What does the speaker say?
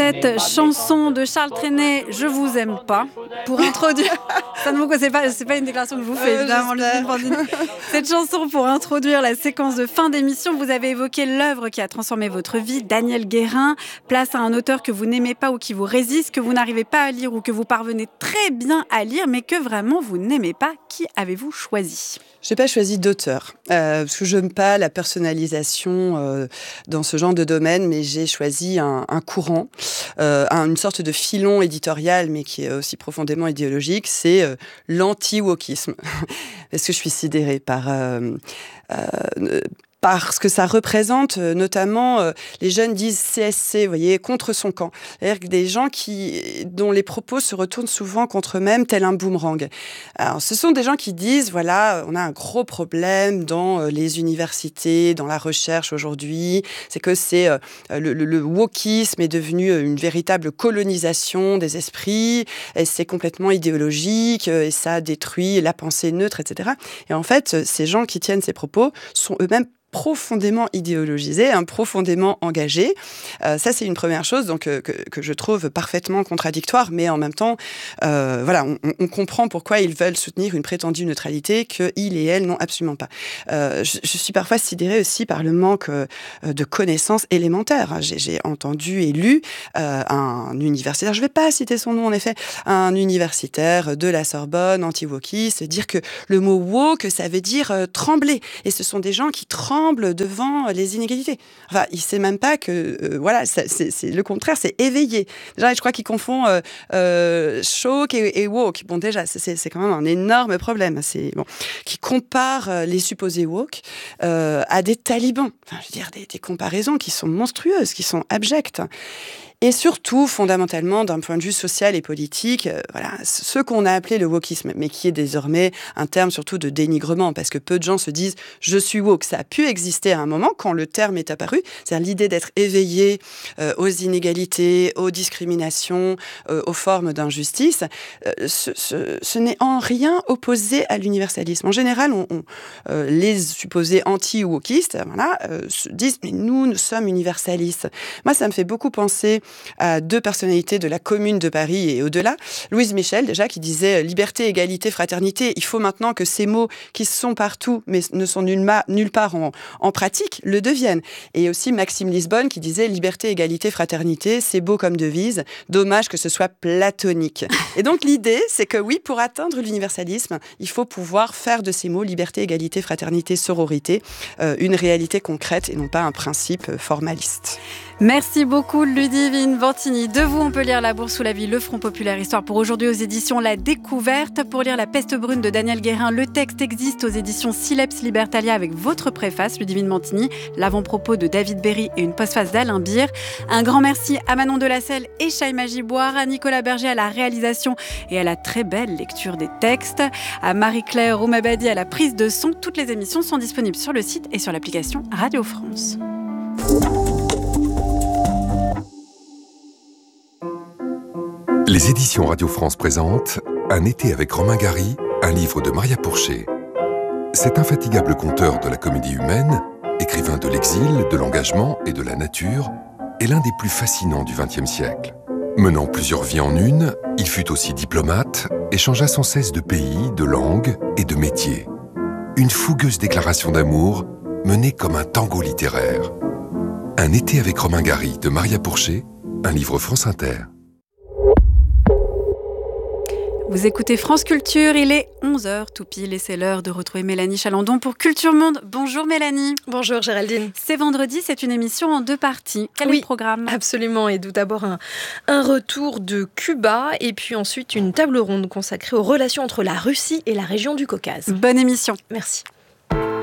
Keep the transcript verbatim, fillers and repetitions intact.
cette chanson de Charles Trenet, Je vous aime pas, pour introduire... Ça ne vous c'est pas, c'est pas une déclaration que je vous fais, euh, évidemment. Cette chanson pour introduire la séquence de fin d'émission, vous avez évoqué l'œuvre qui a transformé votre vie, Daniel Guérin. Place à un auteur que vous n'aimez pas ou qui vous résiste, que vous n'arrivez pas à lire ou que vous parvenez très bien à lire, mais que vraiment vous n'aimez pas. Qui avez-vous choisi ? Je n'ai pas choisi d'auteur, euh, parce que je n'aime pas la personnalisation euh, dans ce genre de domaine, mais j'ai choisi un, un courant, euh, un, une sorte de filon éditorial, mais qui est aussi profondément idéologique, c'est euh, l'anti-wokisme. Parce que je suis sidérée par... Euh, euh, Parce que ça représente, notamment, euh, les jeunes disent C S C, vous voyez, contre son camp. C'est-à-dire que des gens qui, dont les propos se retournent souvent contre eux-mêmes, tel un boomerang. Alors, ce sont des gens qui disent, voilà, on a un gros problème dans les universités, dans la recherche aujourd'hui, c'est que c'est euh, le, le, le wokisme est devenu une véritable colonisation des esprits, et c'est complètement idéologique, et ça détruit la pensée neutre, et cetera. Et en fait, ces gens qui tiennent ces propos sont eux-mêmes profondément idéologisés, hein, profondément engagés. Euh, ça, c'est une première chose donc, euh, que, que je trouve parfaitement contradictoire, mais en même temps, euh, voilà, on, on comprend pourquoi ils veulent soutenir une prétendue neutralité qu'ils et elles n'ont absolument pas. Euh, je, je suis parfois sidérée aussi par le manque euh, de connaissances élémentaires. J'ai, j'ai entendu et lu euh, un universitaire, je ne vais pas citer son nom en effet, un universitaire de la Sorbonne, anti-wokiste, dire que le mot woke, ça veut dire euh, trembler. Et ce sont des gens qui tremblent devant les inégalités. Enfin, il ne sait même pas que, euh, voilà, ça, c'est, c'est le contraire, c'est éveillé. Déjà, je crois qu'il confond euh, euh, choke et, et woke. Bon, déjà, c'est, c'est quand même un énorme problème. C'est, bon, qui compare euh, les supposés woke euh, à des talibans. Enfin, je veux dire, des, des comparaisons qui sont monstrueuses, qui sont abjectes. Et surtout, fondamentalement, d'un point de vue social et politique, euh, voilà, ce qu'on a appelé le wokisme, mais qui est désormais un terme surtout de dénigrement, parce que peu de gens se disent « je suis woke ». Ça a pu exister à un moment quand le terme est apparu, c'est-à-dire l'idée d'être éveillé euh, aux inégalités, aux discriminations, euh, aux formes d'injustice. Euh, ce, ce, ce n'est en rien opposé à l'universalisme. En général, on, on, euh, les supposés anti-wokistes voilà, euh, se disent « mais nous, nous sommes universalistes ». Moi, ça me fait beaucoup penser à deux personnalités de la Commune de Paris et au-delà. Louise Michel, déjà, qui disait « liberté, égalité, fraternité ». Il faut maintenant que ces mots qui sont partout, mais ne sont nulle, ma- nulle part en, en pratique, le deviennent. Et aussi Maxime Lisbonne, qui disait « liberté, égalité, fraternité, c'est beau comme devise. Dommage que ce soit platonique ». Et donc, l'idée, c'est que oui, pour atteindre l'universalisme, il faut pouvoir faire de ces mots « liberté, égalité, fraternité, sororité euh, » une réalité concrète et non pas un principe formaliste. Merci beaucoup Ludivine Vantini. De vous, on peut lire La Bourse sous la vie, le Front Populaire Histoire pour aujourd'hui aux éditions La Découverte. Pour lire La Peste brune de Daniel Guérin, le texte existe aux éditions Sileps Libertalia avec votre préface, Ludivine Vantini, l'avant-propos de David Berry et une postface d'Alain Beer. Un grand merci à Manon Delacelle et Shaima Giboire, à Nicolas Berger à la réalisation et à la très belle lecture des textes, à Marie-Claire Roumabadi à la prise de son. Toutes les émissions sont disponibles sur le site et sur l'application Radio France. Les éditions Radio France présentent Un été avec Romain Gary, un livre de Maria Pourchet. Cet infatigable conteur de la comédie humaine, écrivain de l'exil, de l'engagement et de la nature, est l'un des plus fascinants du vingtième siècle. Menant plusieurs vies en une, il fut aussi diplomate et changea sans cesse de pays, de langue et de métier. Une fougueuse déclaration d'amour menée comme un tango littéraire. Un été avec Romain Gary de Maria Pourchet, un livre France Inter. Vous écoutez France Culture, il est onze heures tout pile et c'est l'heure de retrouver Mélanie Chalandon pour Culture Monde. Bonjour Mélanie. Bonjour Géraldine. C'est vendredi, c'est une émission en deux parties. Quel oui, est le programme ? Absolument, et tout d'abord un, un retour de Cuba et puis ensuite une table ronde consacrée aux relations entre la Russie et la région du Caucase. Bonne émission. Merci.